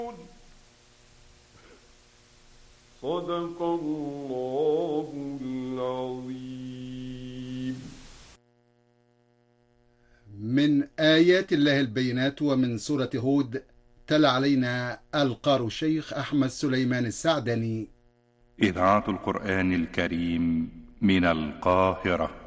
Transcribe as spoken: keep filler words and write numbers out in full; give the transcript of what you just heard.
صدق الله العظيم. من آيات الله البينات ومن سورة هود. تلا علينا القارئ الشيخ أحمد سليمان السعدني. إذاعة القرآن الكريم من القاهرة.